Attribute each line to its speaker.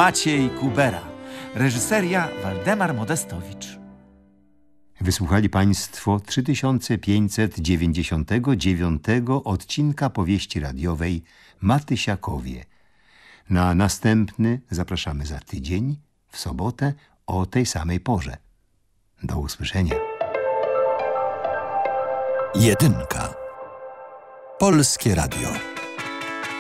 Speaker 1: Maciej Kubera. Reżyseria Waldemar Modestowicz.
Speaker 2: Wysłuchali Państwo 3599 odcinka powieści radiowej Matysiakowie. Na następny zapraszamy za tydzień, w sobotę o tej samej porze. Do usłyszenia.
Speaker 3: Jedynka. Polskie Radio.